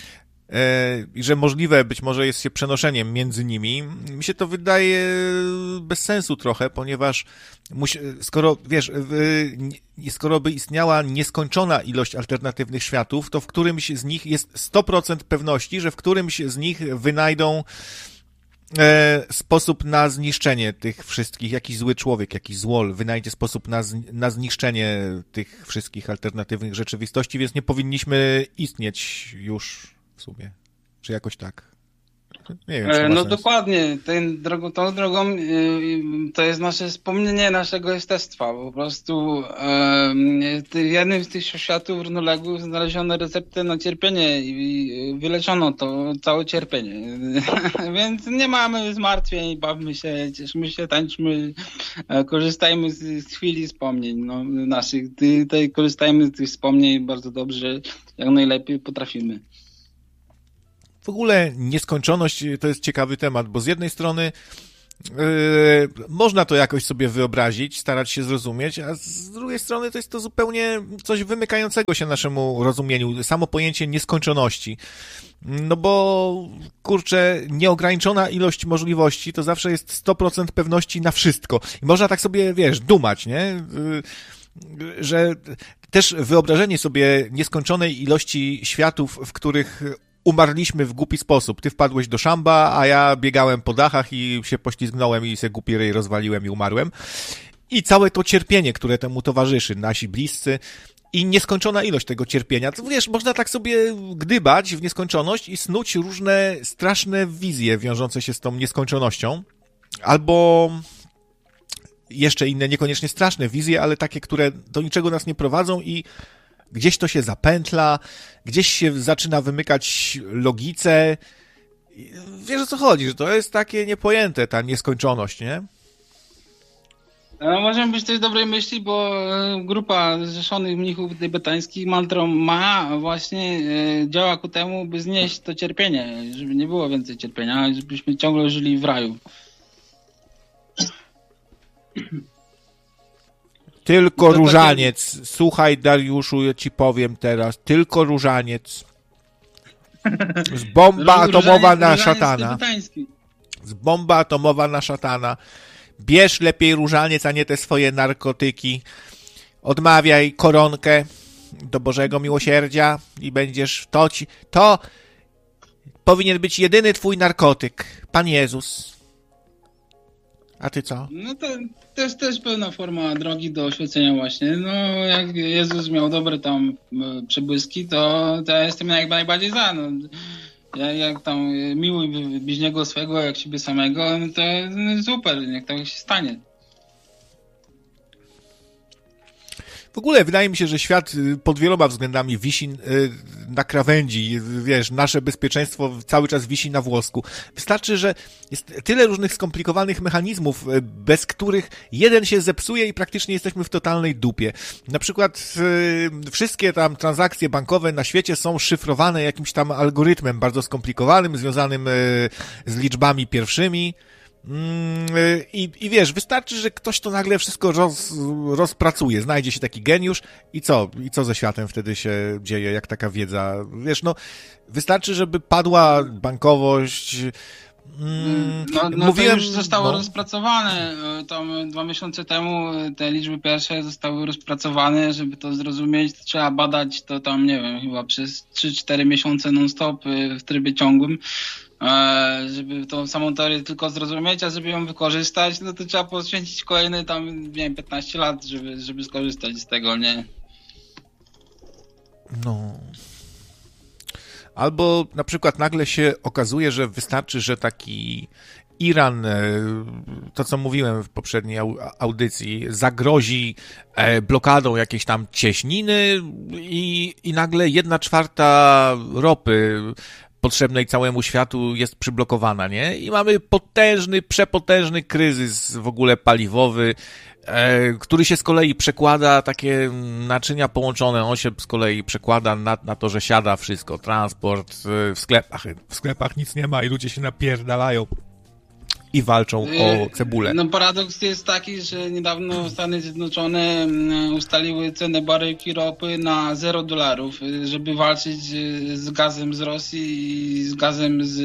I że możliwe być może jest się przenoszeniem między nimi. Mi się to wydaje bez sensu trochę, ponieważ skoro, wiesz, skoro by istniała nieskończona ilość alternatywnych światów, to w którymś z nich jest sto procent pewności, że w którymś z nich wynajdą sposób na zniszczenie tych wszystkich, jakiś zły człowiek, jakiś złol wynajdzie sposób na, na zniszczenie tych wszystkich alternatywnych rzeczywistości, więc nie powinniśmy istnieć już w sumie. Czy jakoś tak? Nie wiem, e, No sens. dokładnie. Ten drogą, tą drogą yy, to jest nasze wspomnienie naszego jestestwa. Po prostu yy, w jednym z tych światów równoległych znaleziono receptę na cierpienie i wyleczono to całe cierpienie. Więc nie mamy zmartwień, bawmy się, cieszmy się, tańczmy, korzystajmy z, z chwili wspomnień no, naszych. Tutaj korzystajmy z tych wspomnień bardzo dobrze, jak najlepiej potrafimy. W ogóle nieskończoność to jest ciekawy temat, bo z jednej strony yy, można to jakoś sobie wyobrazić, starać się zrozumieć, a z drugiej strony to jest to zupełnie coś wymykającego się naszemu rozumieniu, samo pojęcie nieskończoności. No bo, kurczę, nieograniczona ilość możliwości to zawsze jest sto procent pewności na wszystko. I można tak sobie, wiesz, dumać, nie? Yy, że też wyobrażenie sobie nieskończonej ilości światów, w których umarliśmy w głupi sposób. Ty wpadłeś do szamba, a ja biegałem po dachach i się poślizgnąłem i se głupi ryj rozwaliłem i umarłem. I całe to cierpienie, które temu towarzyszy, nasi bliscy i nieskończona ilość tego cierpienia. To, wiesz, można tak sobie gdybać w nieskończoność i snuć różne straszne wizje wiążące się z tą nieskończonością. Albo jeszcze inne, niekoniecznie straszne wizje, ale takie, które do niczego nas nie prowadzą i gdzieś to się zapętla, gdzieś się zaczyna wymykać logice. Wiesz, o co chodzi, że to jest takie niepojęte, ta nieskończoność, nie? No, może być też dobrej myśli, bo grupa zrzeszonych mnichów tybetańskich mantrą ma właśnie działa ku temu, by znieść to cierpienie, żeby nie było więcej cierpienia, żebyśmy ciągle żyli w raju. Tylko różaniec. Słuchaj, Dariuszu, ja ci powiem teraz. Tylko różaniec. Z bomba atomowa na szatana. Z bomba atomowa na szatana. Bierz lepiej różaniec, a nie te swoje narkotyki. Odmawiaj koronkę do Bożego Miłosierdzia i będziesz to ci... To powinien być jedyny twój narkotyk. Pan Jezus. A ty co? No to też, też pewna forma drogi do oświecenia właśnie. No jak Jezus miał dobre tam przebłyski, to, to ja jestem jak najbardziej za. No. Jak, jak tam miłuj bliźniego swego jak siebie samego, no to no super, niech tak się stanie. W ogóle wydaje mi się, że świat pod wieloma względami wisi na krawędzi, wiesz, nasze bezpieczeństwo cały czas wisi na włosku. Wystarczy, że jest tyle różnych skomplikowanych mechanizmów, bez których jeden się zepsuje i praktycznie jesteśmy w totalnej dupie. Na przykład yy, wszystkie tam transakcje bankowe na świecie są szyfrowane jakimś tam algorytmem bardzo skomplikowanym, związanym yy, z liczbami pierwszymi. I, I wiesz, wystarczy, że ktoś to nagle wszystko roz, rozpracuje, znajdzie się taki geniusz i co? I co ze światem wtedy się dzieje, jak taka wiedza? Wiesz, no, wystarczy, żeby padła bankowość. Mm, no, no mówiłem, to już zostało no. rozpracowane. Tam dwa miesiące temu te liczby pierwsze zostały rozpracowane, żeby to zrozumieć, to trzeba badać to tam, nie wiem, chyba przez trzy cztery miesiące non-stop w trybie ciągłym. Żeby tą samą teorię tylko zrozumieć, a żeby ją wykorzystać, no to trzeba poświęcić kolejne tam, nie wiem, piętnaście lat, żeby, żeby skorzystać z tego, nie? No. Albo na przykład nagle się okazuje, że wystarczy, że taki Iran, to co mówiłem w poprzedniej audycji, zagrozi blokadą jakiejś tam cieśniny i, i nagle jedna czwarta ropy potrzebnej całemu światu jest przyblokowana, nie? I mamy potężny, przepotężny kryzys w ogóle paliwowy, e, który się z kolei przekłada, takie naczynia połączone, on się z kolei przekłada na, na to, że siada wszystko, transport, w sklepach, w sklepach nic nie ma i ludzie się napierdalają. i walczą o cebulę. No paradoks jest taki, że niedawno Stany Zjednoczone ustaliły cenę baryłki ropy na zero dolarów, żeby walczyć z gazem z Rosji i z gazem z,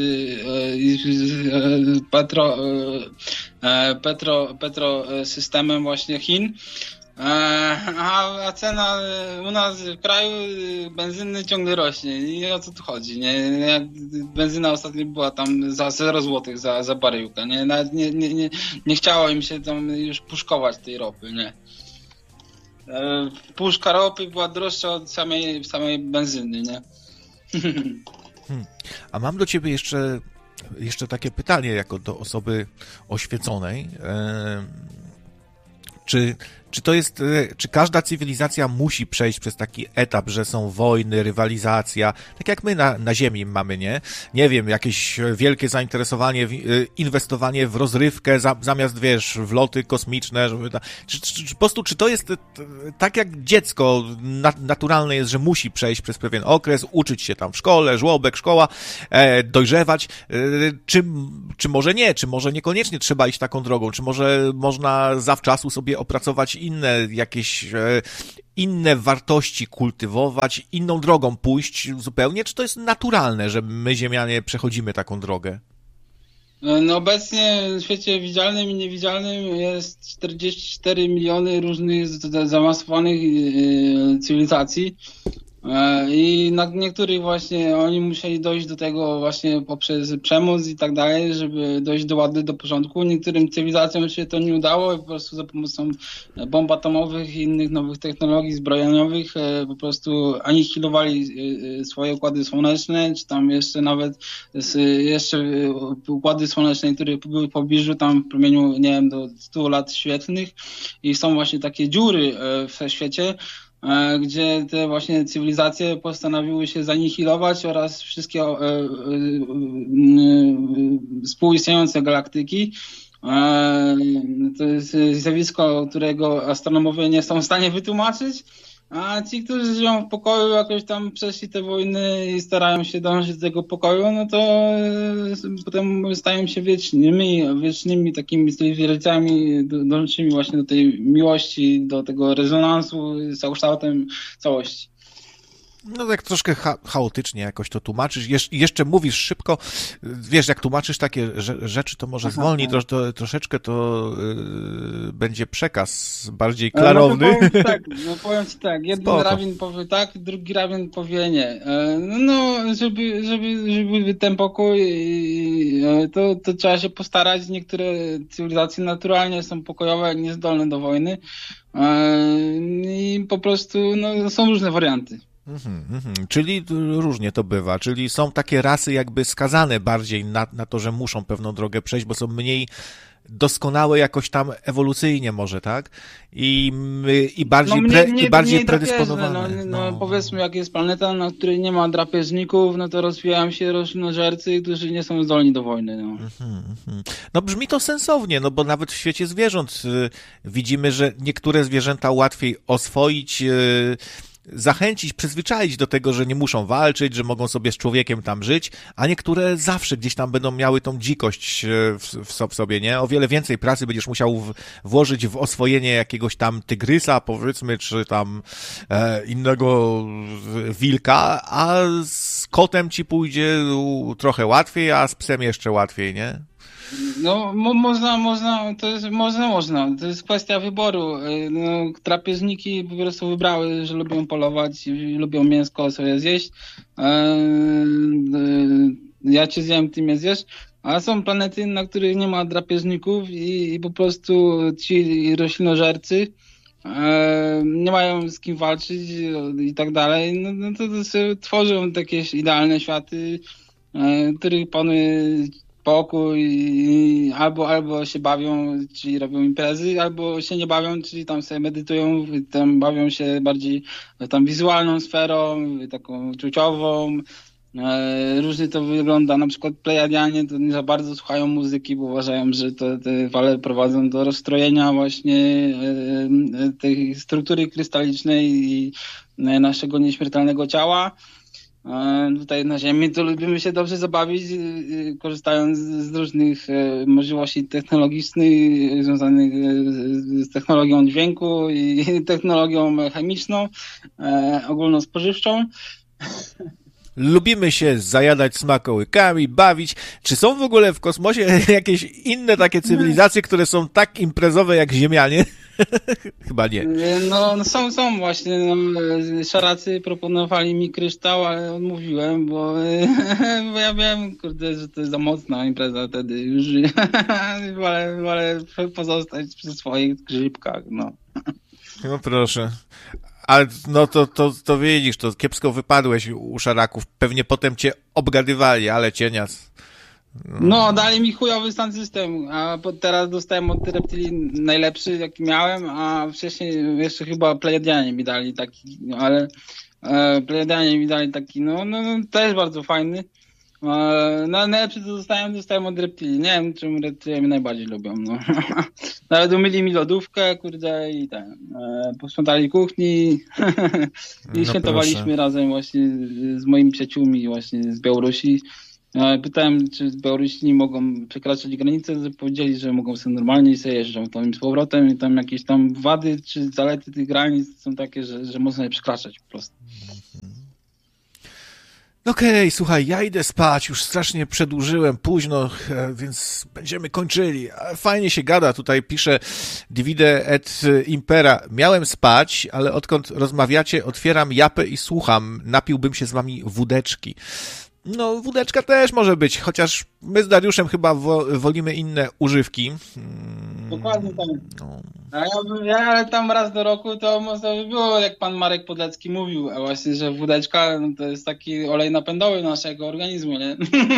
z petro, petro, petro systemem właśnie Chin. A, a cena u nas w kraju benzyny ciągle rośnie. I o co tu chodzi, nie? Jak benzyna ostatnio była tam za zero złotych za, za baryłkę, nie? Nawet nie, nie, nie, nie chciało im się tam już puszkować tej ropy, nie? Puszka ropy była droższa od samej, samej benzyny, nie? Hmm. A mam do ciebie jeszcze, jeszcze takie pytanie, jako do osoby oświeconej. Eee, czy Czy to jest, czy każda cywilizacja musi przejść przez taki etap, że są wojny, rywalizacja, tak jak my na, na Ziemi mamy, nie? Nie wiem, jakieś wielkie zainteresowanie, inwestowanie w rozrywkę za, zamiast, wiesz, w loty kosmiczne, żeby ta, czy, czy, czy po prostu, czy to jest tak jak dziecko, na, naturalne jest, że musi przejść przez pewien okres, uczyć się tam w szkole, żłobek, szkoła, e, dojrzewać, e, czy, czy może nie, czy może niekoniecznie trzeba iść taką drogą, czy może można zawczasu sobie opracować inne jakieś e, inne wartości kultywować, inną drogą pójść zupełnie, czy to jest naturalne, że my Ziemianie przechodzimy taką drogę? No obecnie w świecie widzialnym i niewidzialnym jest czterdzieści cztery miliony różnych zaawansowanych cywilizacji. I na niektórych właśnie oni musieli dojść do tego właśnie poprzez przemoc i tak dalej, żeby dojść do ładu, do porządku. Niektórym cywilizacjom się to nie udało i po prostu za pomocą bomb atomowych i innych nowych technologii zbrojeniowych po prostu anihilowali swoje układy słoneczne, czy tam jeszcze nawet jeszcze układy słoneczne, które były w pobliżu tam w promieniu, nie wiem, do stu lat świetlnych i są właśnie takie dziury w świecie, gdzie te właśnie cywilizacje postanowiły się zanihilować oraz wszystkie e, e, e, współistniejące galaktyki. E, to jest zjawisko, którego astronomowie nie są w stanie wytłumaczyć, a ci, którzy żyją w pokoju, jakoś tam przeszli te wojny i starają się dążyć do tego pokoju, no to e, potem stają się wiecznymi, wiecznymi takimi cywilizacjami dążącymi właśnie do tej miłości, do tego rezonansu z kształtem całości. No tak troszkę cha- chaotycznie jakoś to tłumaczysz. Jesz- jeszcze mówisz szybko. Wiesz, jak tłumaczysz takie rze- rzeczy, to może zwolni tro- to, troszeczkę, to yy, będzie przekaz bardziej klarowny. No, powiem tak, no powiem ci tak, jeden Spoko. rabin powie tak, drugi rabin powie nie. No, żeby, żeby, żeby ten pokój, to, to trzeba się postarać. Niektóre cywilizacje naturalnie są pokojowe, niezdolne do wojny i po prostu no, są różne warianty. Mhm, mhm. Czyli różnie to bywa, czyli są takie rasy jakby skazane bardziej na, na to, że muszą pewną drogę przejść, bo są mniej doskonałe jakoś tam ewolucyjnie może, tak? I, i bardziej, no pre, mniej, i bardziej mniej predysponowane. No, no, no powiedzmy, jak jest planeta, na której nie ma drapieżników, no to rozwijają się roślinożercy, którzy nie są zdolni do wojny. No. Mhm, mhm. No brzmi to sensownie, no bo nawet w świecie zwierząt y, widzimy, że niektóre zwierzęta łatwiej oswoić, y, zachęcić, przyzwyczaić do tego, że nie muszą walczyć, że mogą sobie z człowiekiem tam żyć, a niektóre zawsze gdzieś tam będą miały tą dzikość w, w sobie, nie? O wiele więcej pracy będziesz musiał w, włożyć w oswojenie jakiegoś tam tygrysa, powiedzmy, czy tam e, innego wilka, a z kotem ci pójdzie trochę łatwiej, a z psem jeszcze łatwiej, nie? No, mo, można, można, to jest, można, można, to jest kwestia wyboru. No, drapieżniki po prostu wybrały, że lubią polować, lubią mięsko sobie zjeść. E, e, ja cię zjem, ty mnie zjesz. A są planety, na których nie ma drapieżników i, i po prostu ci roślinożercy e, nie mają z kim walczyć i tak dalej. No, no to, to sobie tworzą takie idealne światy, e, których panuje pokój i albo, albo się bawią, czyli robią imprezy, albo się nie bawią, czyli tam sobie medytują, tam bawią się bardziej tam wizualną sferą, taką uczuciową. E, różnie to wygląda. Na przykład Plejadianie to nie za bardzo słuchają muzyki, bo uważają, że to, te fale prowadzą do rozstrojenia właśnie e, tej struktury krystalicznej i naszego nieśmiertelnego ciała. tutaj na Ziemi, to lubimy się dobrze zabawić, korzystając z różnych możliwości technologicznych związanych z technologią dźwięku i technologią chemiczną, ogólnospożywczą. Lubimy się zajadać smakołykami, bawić. Czy są w ogóle w kosmosie jakieś inne takie cywilizacje, które są tak imprezowe jak Ziemianie? Chyba nie. No, no są, są właśnie. No, szaracy proponowali mi kryształ, ale odmówiłem, bo, bo ja wiem, kurde, że to jest za mocna impreza wtedy już. wolę, wolę pozostać przy swoich grzybkach, no. No proszę. Ale no to, to, to widzisz, to kiepsko wypadłeś u szaraków. Pewnie potem cię obgadywali, ale cienias. No, no dali mi chujowy stan systemu, a teraz dostałem od reptilii najlepszy, jaki miałem, a wcześniej jeszcze chyba Plejadianie mi dali taki, no, ale e, Plejadianie mi dali taki, no, no, no też bardzo fajny. E, no najlepszy to dostałem, dostałem od reptilii. Nie wiem, czemu reptilie mnie najbardziej lubią, no. Nawet umyli mi lodówkę, kurde, i ten, e, posprzątali kuchni i no świętowaliśmy proszę. razem właśnie z moimi przyjaciółmi właśnie z Białorusi. Pytałem, czy Białorusini mogą przekraczać granice, powiedzieli, że mogą sobie normalnie i sobie jeżdżą tam z powrotem i tam jakieś tam wady czy zalety tych granic są takie, że, że można je przekraczać po prostu. Okej, okay, słuchaj, ja idę spać, już strasznie przedłużyłem, późno, więc będziemy kończyli. Fajnie się gada, tutaj pisze Divide et Impera. Miałem spać, ale odkąd rozmawiacie, otwieram japę i słucham. Napiłbym się z wami wódeczki. No, wódeczka też może być, chociaż my z Dariuszem chyba wo, wolimy inne używki. Dokładnie tak. No. A ja, ja, ale tam raz do roku to może by było, jak pan Marek Podlecki mówił, a właśnie, że wódeczka no, to jest taki olej napędowy naszego organizmu, nie?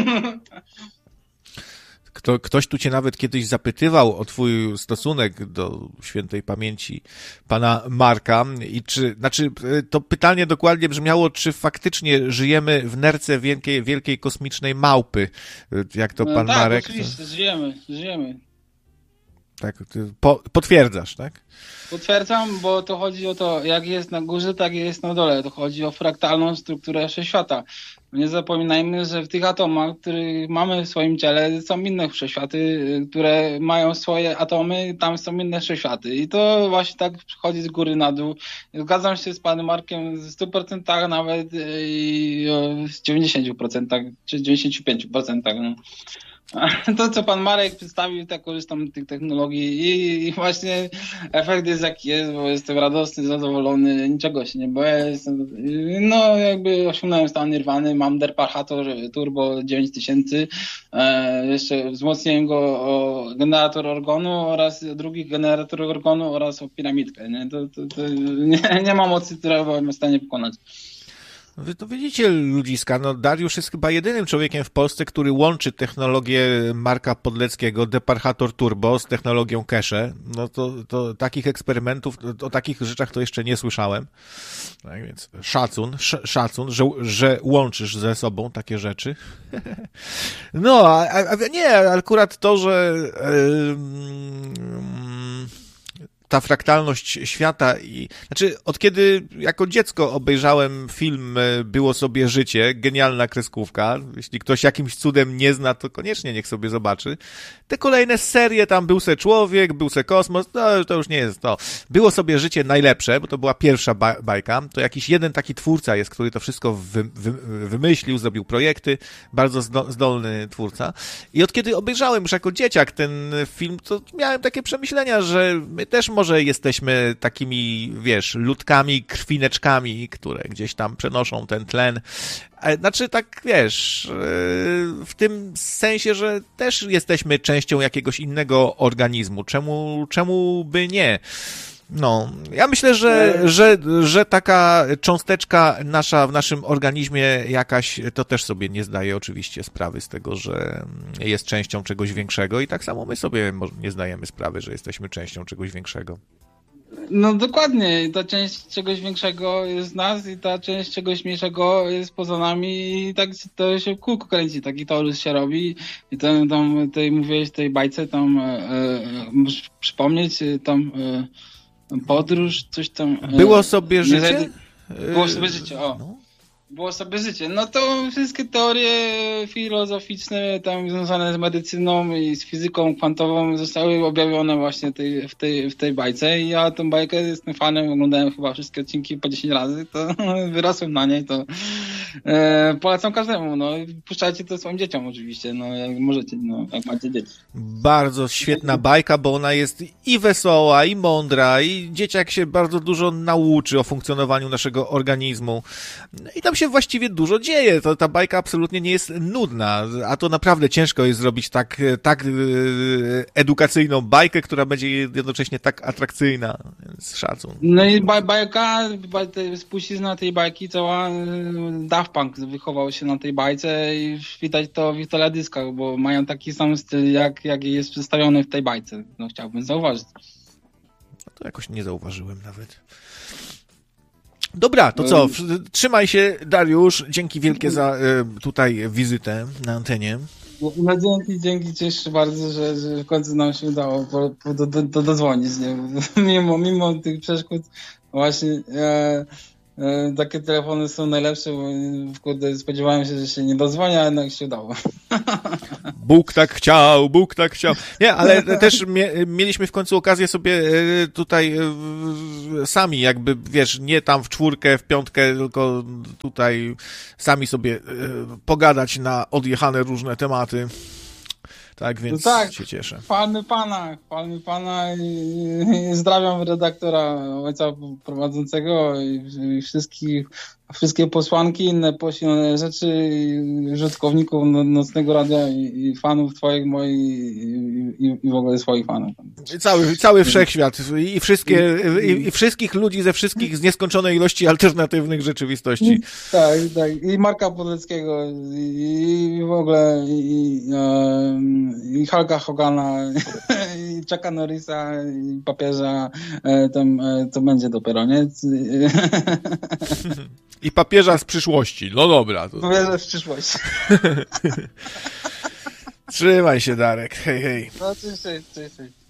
Kto, ktoś tu cię nawet kiedyś zapytywał o twój stosunek do świętej pamięci pana Marka i czy, znaczy to pytanie dokładnie brzmiało, czy faktycznie żyjemy w nerce wielkiej, wielkiej kosmicznej małpy, jak to no pan tak, Marek. Oczywiście, to... żyjemy, żyjemy. Tak, ty po, potwierdzasz, tak? Potwierdzam, bo to chodzi o to, jak jest na górze, tak jest na dole. To chodzi o fraktalną strukturę wszechświata. Nie zapominajmy, że w tych atomach, które mamy w swoim ciele, są inne wszechświaty, które mają swoje atomy, tam są inne wszechświaty. I to właśnie tak przychodzi z góry na dół. Zgadzam się z panem Markiem w stu procentach nawet i w dziewięćdziesięciu procentach czy dziewięćdziesięciu pięciu procentach. No. To, co pan Marek przedstawił, tak korzystam z tych technologii i, i właśnie efekt jest jaki jest, bo jestem radosny, zadowolony, niczego się nie boję. Jestem, no jakby osiągnąłem stan nirwany, mam Derpachator Turbo dziewięć tysięcy, e, jeszcze wzmocniłem go o generator organu oraz drugi generator organu oraz o piramidkę. Nie? To, to, to nie, nie ma mocy, która byłem w stanie pokonać. Wy to widzicie, ludziska, no Dariusz jest chyba jedynym człowiekiem w Polsce, który łączy technologię Marka Podleckiego, Deparchator Turbo z technologią Cache. No to, to takich eksperymentów, o takich rzeczach to jeszcze nie słyszałem. Tak więc szacun, sz, szacun, że, że łączysz ze sobą takie rzeczy. No, a, a nie, akurat to, że yy, ta fraktalność świata i, znaczy od kiedy jako dziecko obejrzałem film Było sobie życie, genialna kreskówka, jeśli ktoś jakimś cudem nie zna, to koniecznie niech sobie zobaczy. Te kolejne serie, tam Był se człowiek, Był se kosmos, no, to już nie jest to. Było sobie życie najlepsze, bo to była pierwsza ba- bajka, to jakiś jeden taki twórca jest, który to wszystko wy- wy- wymyślił, zrobił projekty, bardzo zdo- zdolny twórca. I od kiedy obejrzałem już jako dzieciak ten film, to miałem takie przemyślenia, że my też może jesteśmy takimi, wiesz, ludkami, krwineczkami, które gdzieś tam przenoszą ten tlen. Znaczy tak, wiesz, w tym sensie, że też jesteśmy częścią jakiegoś innego organizmu. Czemu, czemu by nie? No, ja myślę, że, że, że taka cząsteczka nasza w naszym organizmie jakaś, to też sobie nie zdaje oczywiście sprawy z tego, że jest częścią czegoś większego i tak samo my sobie nie zdajemy sprawy, że jesteśmy częścią czegoś większego. No dokładnie, ta część czegoś większego jest z nas i ta część czegoś mniejszego jest poza nami i tak to się w kółko kręci, taki torus się robi i tam, tam tutaj mówiłeś tej bajce, tam e, e, musisz przypomnieć, tam e, podróż, coś tam... E, Było sobie życie? Było sobie życie, o. No. było sobie życie. No to wszystkie teorie filozoficzne tam związane z medycyną i z fizyką kwantową zostały objawione właśnie tej, w, tej, w tej bajce i ja tą bajkę jestem fanem, oglądałem chyba wszystkie odcinki po dziesięć razy, to wyrosłem na niej, to e, polecam każdemu, no puszczajcie to swoim dzieciom oczywiście, no jak możecie, no jak macie dzieci. Bardzo świetna bajka, bo ona jest i wesoła, i mądra, i dzieciak się bardzo dużo nauczy o funkcjonowaniu naszego organizmu. I tam się właściwie dużo dzieje. To, ta bajka absolutnie nie jest nudna, a to naprawdę ciężko jest zrobić tak, tak edukacyjną bajkę, która będzie jednocześnie tak atrakcyjna. Więc szacun. No i baj, bajka, baj, te, spuścizna tej bajki, cała Daft Punk wychował się na tej bajce i widać to w ich teledyskach, bo mają taki sam styl, jak, jak jest przedstawiony w tej bajce. No chciałbym zauważyć. No to jakoś nie zauważyłem nawet. Dobra, to co? Trzymaj się, Dariusz. Dzięki wielkie za y, tutaj wizytę na antenie. No dzięki, dzięki. Cieszę się bardzo, że, że w końcu nam się udało po, po, do, do, dozwonić. Nie? Mimo, mimo tych przeszkód właśnie e, e, takie telefony są najlepsze, bo kurde, spodziewałem się, że się nie dozwonię, a jednak się udało. Bóg tak chciał, Bóg tak chciał. Nie, ale też mie, mieliśmy w końcu okazję sobie tutaj sami jakby, wiesz, nie tam w czwórkę, w piątkę, tylko tutaj sami sobie pogadać na odjechane różne tematy. Tak, więc no tak, się cieszę. Chwalmy Pana, chwalmy Pana i, i zdrawiam redaktora, ojca prowadzącego i, i wszystkich, wszystkie posłanki, inne posilne rzeczy i użytkowników Nocnego Radia i, i fanów twoich, moich i, i, i w ogóle swoich fanów. Cały, cały wszechświat i wszystkie, i, i wszystkich ludzi ze wszystkich z nieskończonej ilości alternatywnych rzeczywistości. Tak, tak. I Marka Podleckiego i, i w ogóle i, i, i Hulka Hogana i Chucka Norrisa i papieża, tam, to będzie dopiero, nie? I papieża z przyszłości. No dobra. To... Papieża z przyszłości. Trzymaj się, Darek. Hej, hej. No, cześć, cześć, cześć.